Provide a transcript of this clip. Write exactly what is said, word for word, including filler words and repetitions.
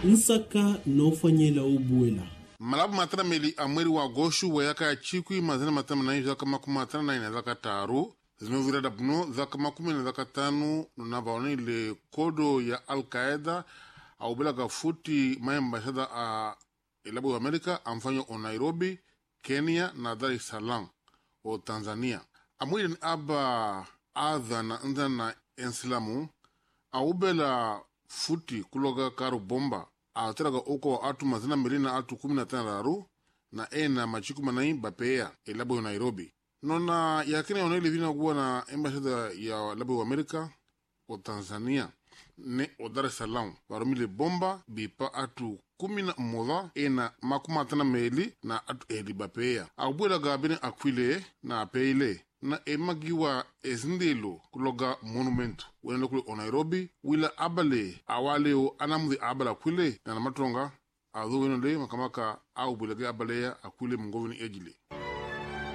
nsaka nofanyela ubuela malabu matana meli amweri wa goshu wayaka ya chikwi mazina matana na zaka makumi matana na ina zaka taru zinovira da buno zaka makumi na zaka tanu na baoni le kodo ya Al-Qaeda au bila gafuti mayambashada a ilabu wa Amerika amfanyo o Nairobi, Kenya na Dar es Salaam o Tanzania. Amwiri ni aba adha na nda na ensilamu au bila futi kuloga karu bomba a tiraga oko atu mazina melina atu kumi na tana raru na ena machiku manai bapea ilabu wa Nairobi. Nona yakini ya oneli vina guwa na embashada ya ilabu wa Amerika o Tanzania ne o Dar es Salaam barumile bomba bipa atu kumi na moda ena makumatana meli na atu edi bapea abuela gabine akwile na apeile na emagiwa ezindelo kuloga monument wena kule o Nairobi wila abale awale o anamudi abala kwile na matonga adu wena le makamaka au bulege abale ya akwile mngovini ejile